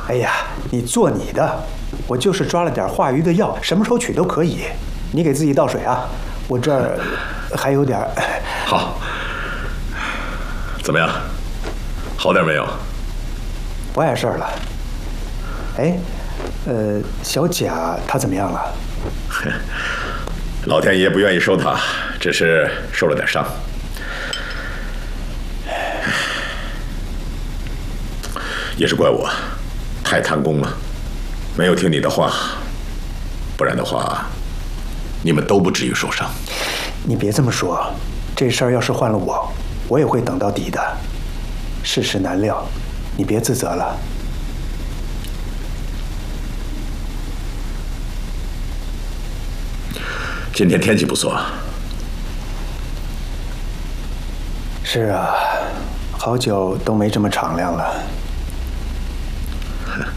哎呀，你做你的，我就是抓了点化瘀的药，什么时候取都可以。你给自己倒水啊，我这儿还有点。 好，怎么样？好点没有？ 不碍事儿了。哎，小贾他怎么样了？ 老天爷不愿意收他，只是受了点伤。也是怪我，太贪功了，没有听你的话，不然的话，你们都不至于受伤。 你别这么说，这事儿要是换了我，我也会等到底的。世事难料，你别自责了。 今天天气不错。 是啊，好久都没这么敞亮了。